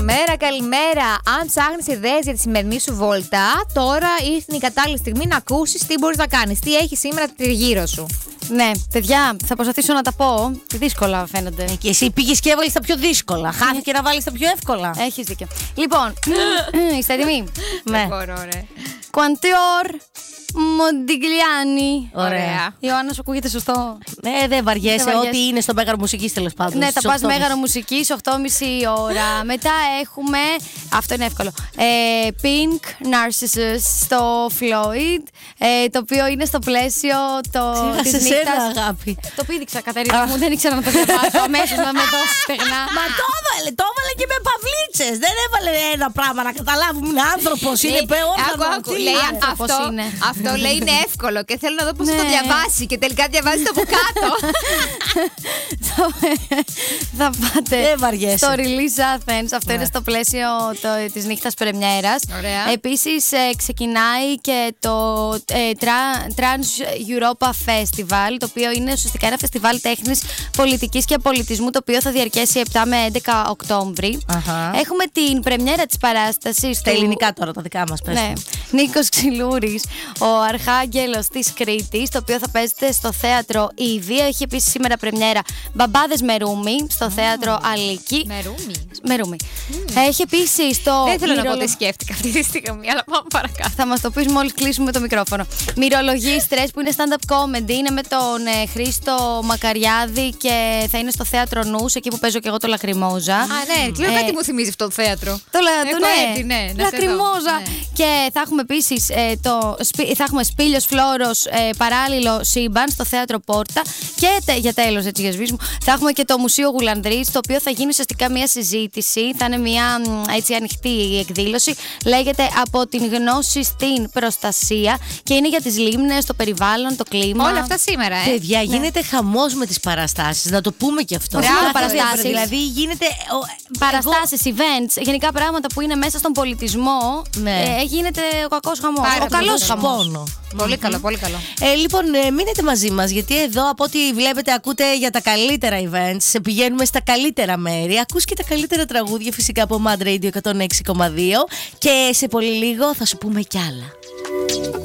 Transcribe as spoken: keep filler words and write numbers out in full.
Καλημέρα, καλημέρα. Αν ψάχνεις ιδέες για τη σημερινή σου βόλτα, τώρα ήρθε η κατάλληλη στιγμή να ακούσεις τι μπορείς να κάνεις. Τι έχει σήμερα τριγύρω σου. Ναι, παιδιά, θα προσπαθήσω να τα πω. Δύσκολα φαίνονται. Και εσύ πήγες και έβαλες τα πιο δύσκολα. Χάθηκε να βάλεις τα πιο εύκολα. Έχεις δίκιο. Λοιπόν, είστε έτοιμοι? Ναι. Quantior Μοντιγκλιάνι. Ωραία. Ιωάννα, σου ακούγεται σωστό? Ναι, δεν βαριέσαι. Δεν βαριέσαι. Ό,τι είναι στο Μέγαρο Μουσικής τέλος πάντων. Ναι, θα στις πας οκτώ και μισή. Μέγαρο Μουσικής, οκτώ και μισή η ώρα. Μετά έχουμε. Αυτό είναι εύκολο. Ε, Pink Narcissus στο Floyd. Ε, το οποίο είναι στο πλαίσιο το, της Ξέχασε νύχτας. σένα, αγάπη. Το πήδηξα, Κατερίνα μου. Δεν ήξερα να το διαβάσω. Αμέσως να με δώσει στεγνά. Μα το έβαλε, το έβαλε και με παυλίτσες. Δεν έβαλε ένα πράγμα να καταλάβουμε. Είναι άνθρωπος, είναι Άκου, άκου, πεόργανο. λέει, άνθρωπος αυτό, είναι. αυτό λέει είναι εύκολο και θέλω να δω πώς θα το Ναι. διαβάσει. Και τελικά διαβάζει το από κάτω. Θα πάτε Δεν βαριέσαι. στο Release Athens. Αυτό Ναι. είναι στο πλαίσιο το, της νύχτας πρεμιέρας. Ωραία. Επίσης ε, ξεκινάει και το ε, Tra- Trans Europa Festival, το οποίο είναι ουσιαστικά ένα φεστιβάλ τέχνης, πολιτικής και πολιτισμού, το οποίο θα διαρκέσει επτά με έντεκα Οκτώβρη. Αχα. Έχουμε την πρεμιέρα της παράστασης Τα του- ελληνικά τώρα, τα δικά μας, πες. Ναι. Νίκος Ξυλούρης, ο Αρχάγγελος της Κρήτης, το οποίο θα παίζεται στο θέατρο Ήδη. Έχει επίσης σήμερα πρεμιέρα Μπαμπάδες με Ρούμι στο θέατρο Αλίκη. Με ρούμι. Με Ρούμι. Έχει επίσης το. Δεν θέλω να πω μυρολο- τι σκέφτηκα αυτή τη στιγμή, αλλά πάμε παρακάτω. Θα μας το πεις μόλις κλείσουμε το μικρόφωνο. Μυρολογίστρες, που είναι stand-up comedy, είναι με τον ε, Χρήστο Μακαριάδη και θα είναι στο θέατρο Νους, εκεί που παίζω και εγώ το Λακριμόζα. Α, ναι, λέω Ε, κάτι μου θυμίζει αυτό το θέατρο. Το, λα, το Έχω ναι, έρθει, ναι, να σε δω. Λακριμόζα. Ναι. Και θα έχουμε επίσης ε, το, σπι- θα έχουμε Σπήλιος Φλόρος, ε, παράλληλο σύμπαν στο θέατρο Πόρτα. Και τε, για τέλος, έτσι για σβήσιμο, θα έχουμε και το Μουσείο Γουλανδρής, το οποίο θα γίνει ουσιαστικά μια συζήτηση. Θα είναι μια μ, έτσι ανοιχτή εκδήλωση. Λέγεται Από την γνώση στην προστασία και είναι για τις λίμνες, το περιβάλλον, το κλίμα. Όλα αυτά σήμερα, ε. Παιδιά, γίνεται χαμός με τις παραστάσεις. Να το πούμε και αυτό. Ωραία, Κάθε παραστάσεις. εβδομάδα, Δηλαδή γίνεται. ο- Παραστάσεις, events, γενικά πράγματα που είναι μέσα στον πολιτισμό. Ναι. Ε, γίνεται ο κακός χαμός. Πάρα Ο πολύ καλός εγώ χαμός. πόνο. Πολύ καλό, πολύ καλό. Ε, λοιπόν, ε, μείνετε μαζί μας, γιατί εδώ από ό,τι βλέπετε ακούτε για τα καλύτερα events, πηγαίνουμε στα καλύτερα μέρη, ακούς και τα καλύτερα τραγούδια φυσικά από Mad Radio εκατόν έξι κόμμα δύο και σε πολύ λίγο θα σου πούμε κι άλλα.